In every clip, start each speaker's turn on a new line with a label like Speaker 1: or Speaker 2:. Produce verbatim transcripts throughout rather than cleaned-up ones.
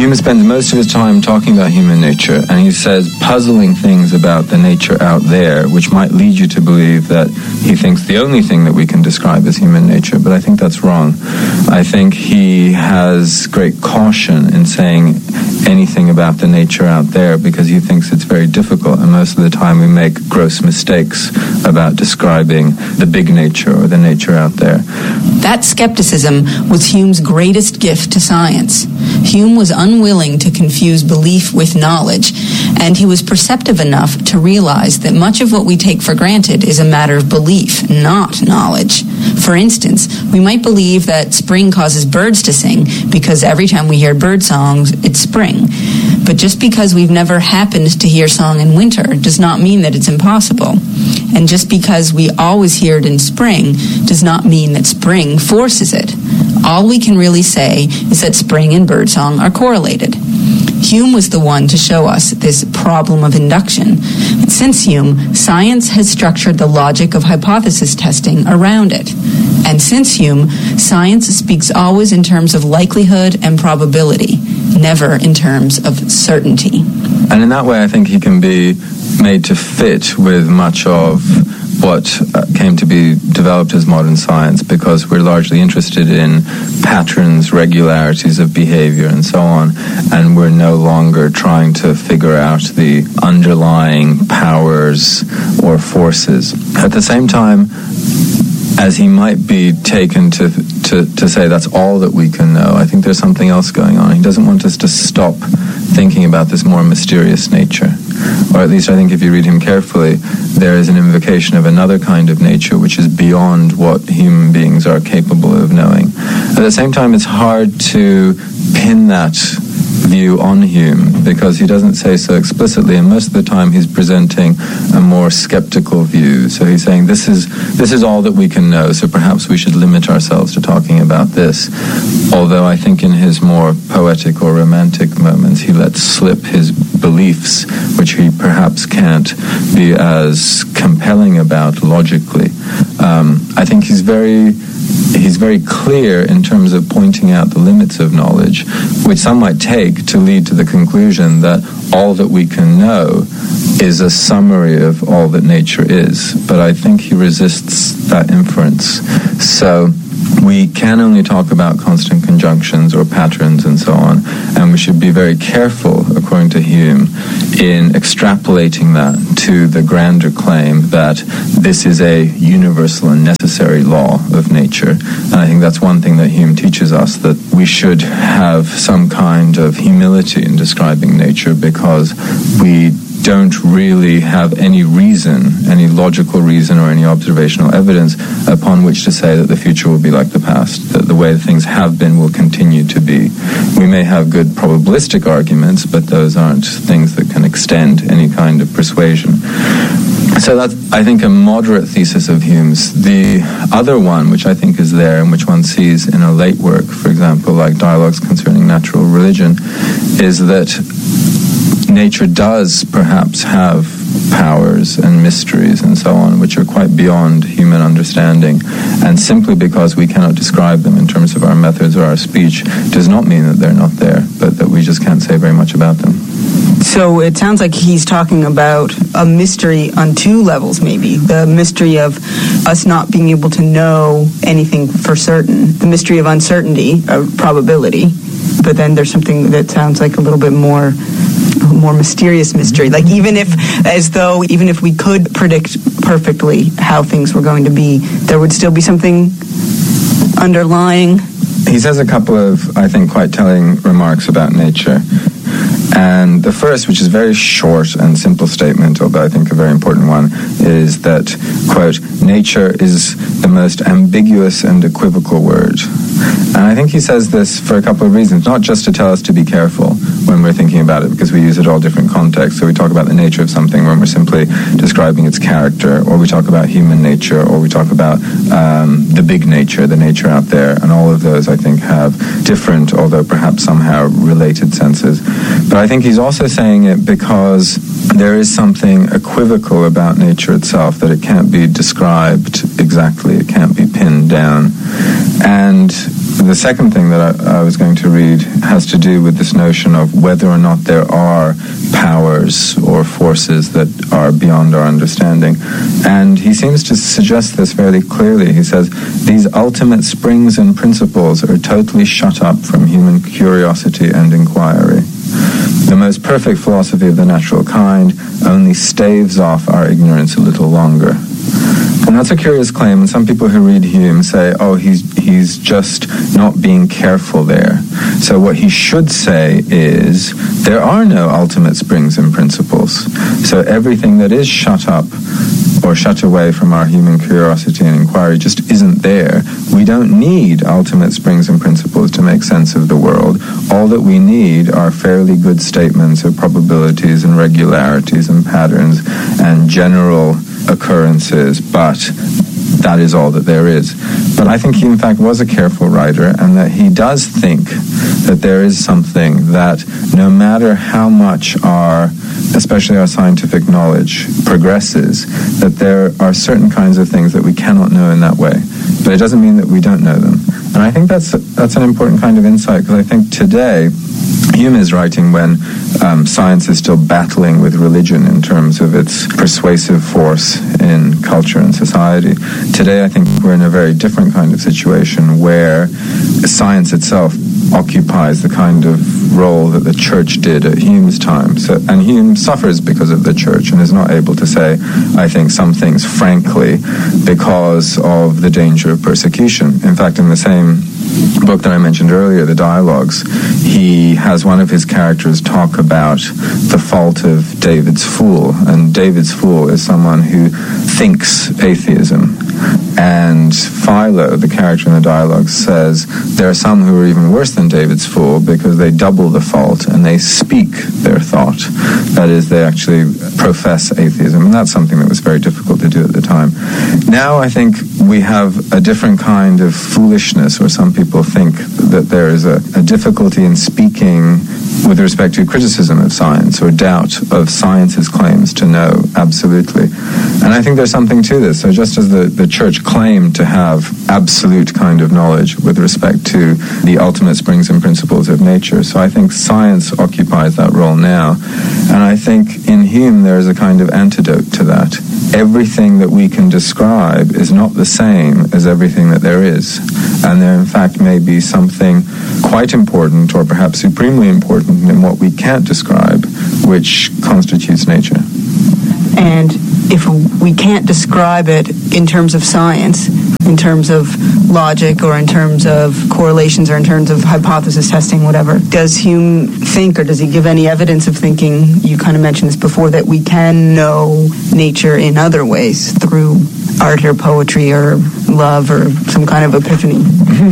Speaker 1: Hume spends most of his time talking about human nature, and he says puzzling things about the nature out there, which might lead you to believe that he thinks the only thing that we can describe is human nature, but I think that's wrong. I think he has great caution in saying anything about the nature out there because he thinks it's very difficult, and most of the time we make gross mistakes about describing the big nature or the nature out there.
Speaker 2: That skepticism was Hume's greatest gift to science. Hume was unwilling to confuse belief with knowledge, and he was perceptive enough to realize that much of what we take for granted is a matter of belief, not knowledge. For instance, we might believe that spring causes birds to sing because every time we hear bird songs, it's spring. But just because we've never happened to hear song in winter does not mean that it's impossible. And just because we always hear it in spring does not mean that spring forces it. All we can really say is that spring and birdsong are correlated. Hume was the one to show us this problem of induction. Since Hume, science has structured the logic of hypothesis testing around it. And since Hume, science speaks always in terms of likelihood and probability, never in terms of certainty.
Speaker 1: And in that way, I think he can be made to fit with much of what uh, came to be developed as modern science, because we're largely interested in patterns, regularities of behavior, and so on, and we're no longer trying to figure out the underlying powers or forces. At the same time, as he might be taken to, to, to say that's all that we can know, I think there's something else going on. He doesn't want us to stop thinking about this more mysterious nature. Or at least I think if you read him carefully, there is an invocation of another kind of nature which is beyond what human beings are capable of knowing. At the same time, it's hard to pin that view on Hume because he doesn't say so explicitly, and most of the time he's presenting a more skeptical view. So he's saying this is this is all that we can know, so perhaps we should limit ourselves to talking about this. Although I think in his more poetic or romantic moments he lets slip his beliefs, which he perhaps can't be as compelling about logically. Um, I think he's very he's very clear in terms of pointing out the limits of knowledge, which some might take to lead to the conclusion that all that we can know is a summary of all that nature is. But I think he resists that inference. So we can only talk about constant conjunctions or patterns and so on, and we should be very careful, according to Hume, in extrapolating that to the grander claim that this is a universal and necessary law of nature. And I think that's one thing that Hume teaches us, that we should have some kind of humility in describing nature because we don't really have any reason, any logical reason or any observational evidence upon which to say that the future will be like the past, that the way things have been will continue to be. We may have good probabilistic arguments, but those aren't things that can extend any kind of persuasion. So that's, I think, a moderate thesis of Hume's. The other one, which I think is there and which one sees in a late work, for example, like Dialogues Concerning Natural Religion, is that nature does perhaps have powers and mysteries and so on which are quite beyond human understanding, and simply because we cannot describe them in terms of our methods or our speech does not mean that they're not there, but that we just can't say very much about them.
Speaker 3: So it sounds like he's talking about a mystery on two levels, maybe. The mystery of us not being able to know anything for certain, the mystery of uncertainty, of probability, but then there's something that sounds like a little bit more more mysterious mystery. Like even if, as though, even if we could predict perfectly how things were going to be, there would still be something underlying.
Speaker 1: He says a couple of, I think, quite telling remarks about nature. And the first, which is a very short and simple statement, although I think a very important one, is that, quote, nature is the most ambiguous and equivocal word. And I think he says this for a couple of reasons, not just to tell us to be careful when we're thinking about it, because we use it all different contexts. So we talk about the nature of something when we're simply describing its character, or we talk about human nature, or we talk about um, the big nature, the nature out there. And all of those, I think, have different, although perhaps somehow related senses. But I think he's also saying it because there is something equivocal about nature itself, that it can't be described exactly, it can't be pinned down. And The second thing that I, I was going to read has to do with this notion of whether or not there are powers or forces that are beyond our understanding. And he seems to suggest this fairly clearly. He says, these ultimate springs and principles are totally shut up from human curiosity and inquiry. The most perfect philosophy of the natural kind only staves off our ignorance a little longer. And that's a curious claim, and some people who read Hume say, oh, he's he's just not being careful there. So what he should say is, there are no ultimate springs and principles. So everything that is shut up or shut away from our human curiosity and inquiry just isn't there. We don't need ultimate springs and principles to make sense of the world. All that we need are fairly good statements of probabilities and regularities and patterns and general occurrences, but that is all that there is. But I think he in fact was a careful writer, and that he does think that there is something that no matter how much our, especially our scientific knowledge, progresses, that there are certain kinds of things that we cannot know in that way. But it doesn't mean that we don't know them. And I think that's that's an important kind of insight, because I think today Hume is writing when um, science is still battling with religion in terms of its persuasive force in culture and society. Today, I think we're in a very different kind of situation where science itself occupies the kind of role that the church did at Hume's time. So, and Hume suffers because of the church and is not able to say, I think, some things frankly because of the danger of persecution. In fact, in the same book that I mentioned earlier, The Dialogues, he has one of his characters talk about the fault of David's fool. And David's fool is someone who thinks atheism. And Philo, the character in the Dialogues, says there are some who are even worse than David's fool because they double the fault and they speak their thought. That is, they actually profess atheism. And that's something that was very difficult to do at the time. Now I think we have a different kind of foolishness, where some people think that there is a, a difficulty in speaking with respect to criticism of science or doubt of science's claims to know absolutely. And I think there's something to this. So just as the, the church claimed to have absolute kind of knowledge with respect to the ultimate springs and principles of nature, so I think science occupies that role now. And I think in Hume there is a kind of antidote to that. Everything that we can describe is not the same as everything that there is. And there in fact may be something quite important, or perhaps supremely important, in what we can't describe, which constitutes nature.
Speaker 3: And if we can't describe it in terms of science, in terms of logic, or in terms of correlations, or in terms of hypothesis testing, whatever, does Hume think, or does he give any evidence of thinking, you kind of mentioned this before, that we can know nature in other ways, through art or poetry or love or some kind of epiphany?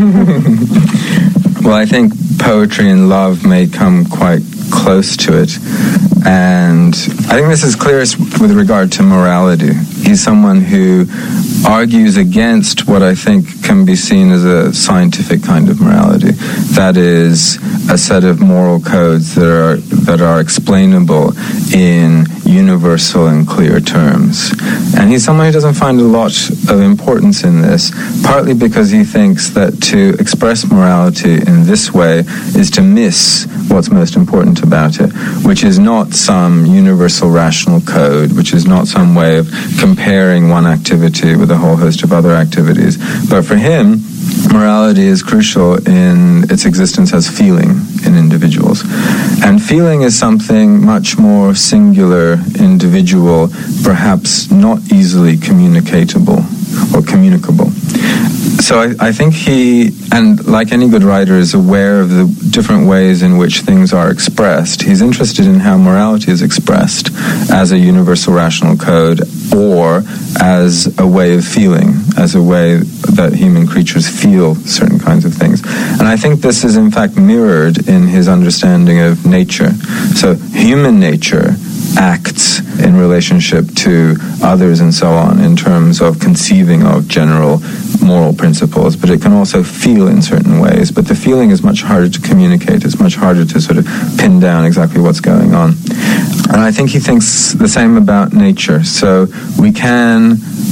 Speaker 1: Well, I think poetry and love may come quite close to it. And I think this is clearest with regard to morality. He's someone who argues against what I think can be seen as a scientific kind of morality. That is, a set of moral codes that are that are explainable in universal and clear terms. And he's someone who doesn't find a lot of importance in this, partly because he thinks that to express morality in this way is to miss what's most important about it, which is not some universal rational code, which is not some way of comparing one activity with a whole host of other activities. But for him, morality is crucial in its existence as feeling in individuals. And feeling is something much more singular, individual, perhaps not easily communicatable or communicable. So I, I think he, and like any good writer, is aware of the different ways in which things are expressed. He's interested in how morality is expressed as a universal rational code, or as a way of feeling, as a way that human creatures feel certain kinds of things. And I think this is in fact mirrored in his understanding of nature. So human nature acts in relationship to others and so on in terms of conceiving of general moral principles, but it can also feel in certain ways. But the feeling is much harder to communicate. It's much harder to sort of pin down exactly what's going on. And I think he thinks the same about nature. So we can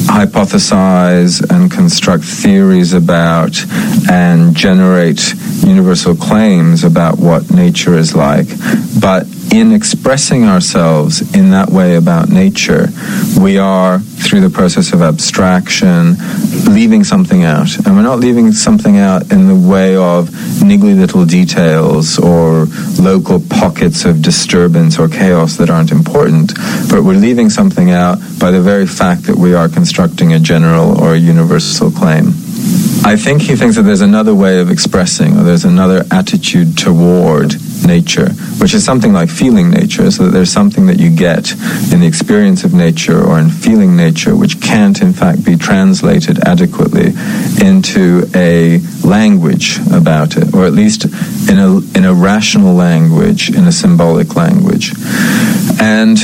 Speaker 1: hypothesize and construct theories about and generate universal claims about what nature is like. But in expressing ourselves in that way about nature, we are, through the process of abstraction, leaving something out. And we're not leaving something out in the way of niggly little details or local pockets of disturbance or chaos that aren't important, but we're leaving something out by the very fact that we are constructing a general or a universal claim. I think he thinks that there's another way of expressing, or there's another attitude toward nature, which is something like feeling nature, so that there's something that you get in the experience of nature or in feeling nature which can't in fact be translated adequately into a language about it, or at least in a in a rational language, in a symbolic language. And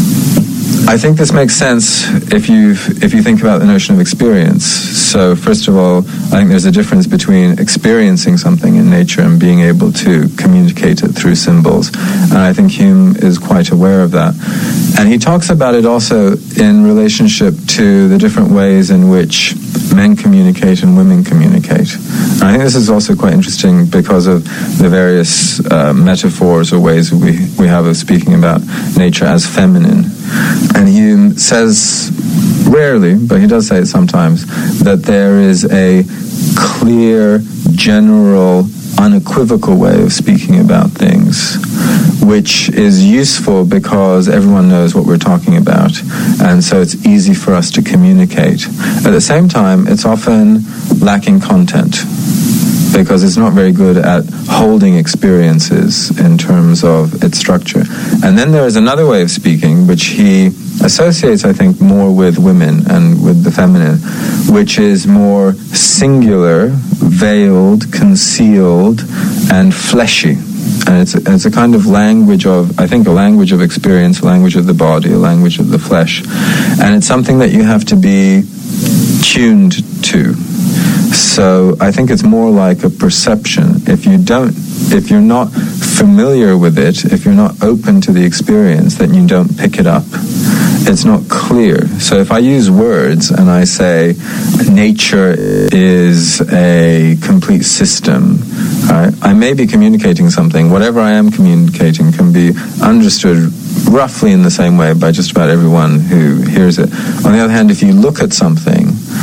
Speaker 1: I think this makes sense if you if you think about the notion of experience. So first of all, I think there's a difference between experiencing something in nature and being able to communicate it through symbols. And I think Hume is quite aware of that. And he talks about it also in relationship to the different ways in which men communicate and women communicate. And I think this is also quite interesting because of the various uh, metaphors or ways we, we have of speaking about nature as feminine. And Hume says, rarely, but he does say it sometimes, that there is a clear, general, unequivocal way of speaking about things, which is useful because everyone knows what we're talking about, and so it's easy for us to communicate. At the same time, it's often lacking content, because it's not very good at holding experiences in terms of its structure. And then there is another way of speaking, which he associates, I think, more with women and with the feminine, which is more singular, veiled, concealed, and fleshy. And it's, it's a kind of language of, I think, a language of experience, a language of the body, a language of the flesh. And it's something that you have to be tuned to. So I think it's more like a perception. If you don't, if you're not familiar with it, if you're not open to the experience, then you don't pick it up. It's not clear. So if I use words and I say nature is a complete system, right, I may be communicating something. Whatever I am communicating can be understood roughly in the same way by just about everyone who hears it. On the other hand, if you look at something,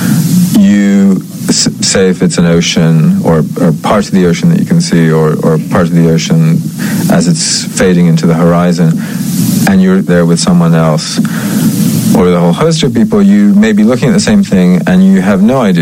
Speaker 1: you say if it's an ocean or, or part of the ocean that you can see, or, or part of the ocean as it's fading into the horizon, and you're there with someone else or with a whole host of people, you may be looking at the same thing and you have no idea